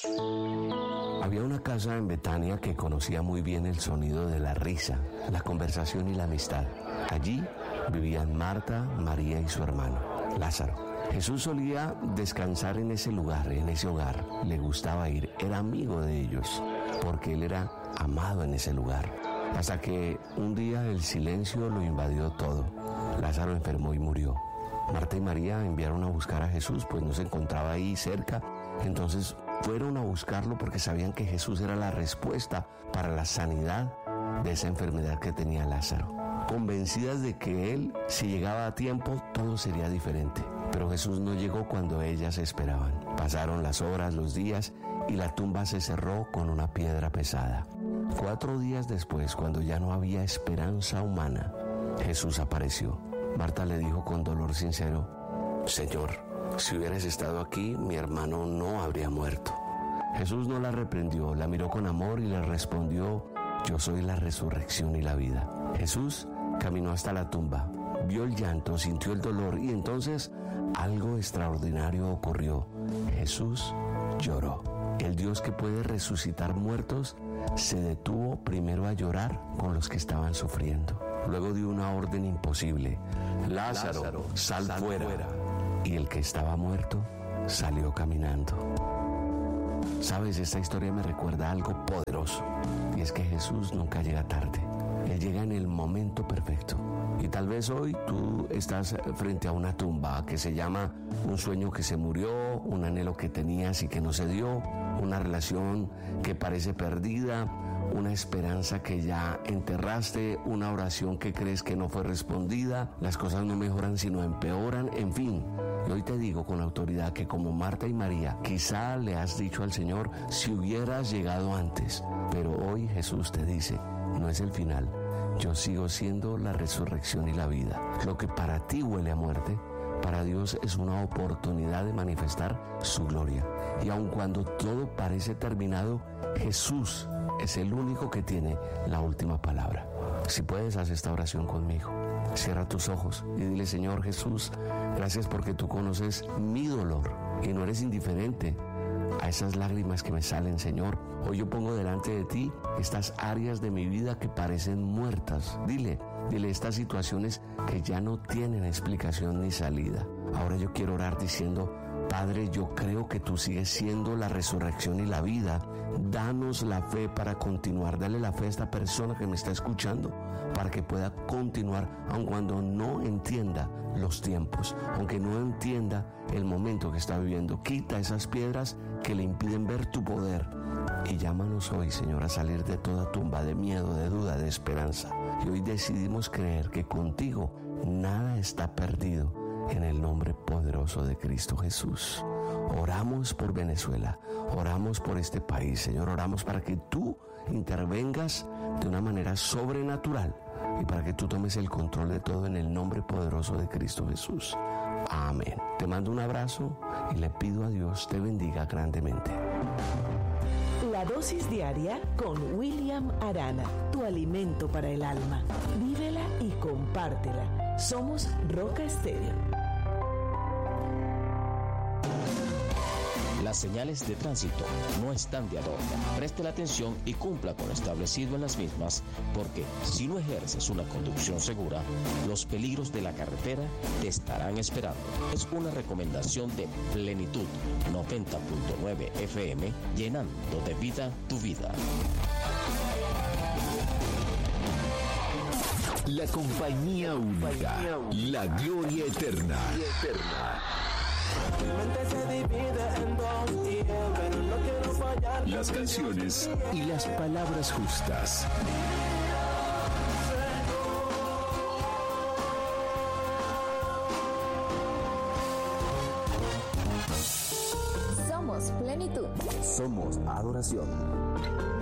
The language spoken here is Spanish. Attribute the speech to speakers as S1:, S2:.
S1: Había una casa en Betania que conocía muy bien el sonido de la risa, la conversación y la amistad. Allí vivían Marta, María y su hermano, Lázaro. Jesús solía descansar en ese lugar, en ese hogar. Le gustaba ir, era amigo de ellos, porque él era amado en ese lugar. Hasta que un día el silencio lo invadió todo. Lázaro enfermó y murió. Marta y María enviaron a buscar a Jesús, pues no se encontraba ahí cerca. Entonces fueron a buscarlo porque sabían que Jesús era la respuesta para la sanidad de esa enfermedad que tenía Lázaro. Convencidas de que él, si llegaba a tiempo, todo sería diferente. Pero Jesús no llegó cuando ellas esperaban. Pasaron las horas, los días, y la tumba se cerró con una piedra pesada. 4 días después, cuando ya no había esperanza humana, Jesús apareció. Marta le dijo con dolor sincero: Señor, si hubieras estado aquí, mi hermano no habría muerto. Jesús no la reprendió, la miró con amor y le respondió: Yo soy la resurrección y la vida. Jesús caminó hasta la tumba, vio el llanto, sintió el dolor y entonces algo extraordinario ocurrió. Jesús lloró. El Dios que puede resucitar muertos se detuvo primero a llorar con los que estaban sufriendo. Luego dio una orden imposible: Lázaro, sal fuera. Y el que estaba muerto salió caminando. Sabes, esta historia me recuerda algo poderoso, y es que Jesús nunca llega tarde. Él llega en el momento perfecto. Y tal vez hoy tú estás frente a una tumba que se llama un sueño que se murió, un anhelo que tenías y que no se dio, una relación que parece perdida, una esperanza que ya enterraste, una oración que crees que no fue respondida. Las cosas no mejoran sino empeoran, en fin. Y hoy te digo con autoridad que como Marta y María, quizá le has dicho al Señor: si hubieras llegado antes. Pero hoy Jesús te dice: no es el final. Yo sigo siendo la resurrección y la vida. Lo que para ti huele a muerte, para Dios es una oportunidad de manifestar su gloria. Y aun cuando todo parece terminado, Jesús es el único que tiene la última palabra. Si puedes, haz esta oración conmigo. Cierra tus ojos y dile: Señor Jesús, gracias porque tú conoces mi dolor y no eres indiferente a esas lágrimas que me salen, Señor. Hoy yo pongo delante de ti estas áreas de mi vida que parecen muertas. Dile estas situaciones que ya no tienen explicación ni salida. Ahora yo quiero orar diciendo: Padre, yo creo que tú sigues siendo la resurrección y la vida. Danos la fe para continuar. Dale la fe a esta persona que me está escuchando para que pueda continuar, aun cuando no entienda los tiempos, aunque no entienda el momento que está viviendo. Quita esas piedras que le impiden ver tu poder. Y llámanos hoy, Señor, a salir de toda tumba de miedo, de duda, de esperanza. Y hoy decidimos creer que contigo nada está perdido. En el nombre poderoso de Cristo Jesús. Oramos por Venezuela, oramos por este país, Señor, oramos para que tú intervengas de una manera sobrenatural y para que tú tomes el control de todo en el nombre poderoso de Cristo Jesús. Amén. Te mando un abrazo y le pido a Dios te bendiga grandemente.
S2: La dosis diaria con William Arana, tu alimento para el alma. Vívela y compártela. Somos Roca Estéreo.
S3: Las señales de tránsito no están de adorno. Preste la atención y cumpla con lo establecido en las mismas, porque si no ejerces una conducción segura, los peligros de la carretera te estarán esperando. Es una recomendación de Plenitud 90.9 FM, llenando de vida tu vida.
S4: La compañía única, la gloria eterna. Las canciones y las palabras justas.
S5: Somos plenitud.
S4: Somos adoración.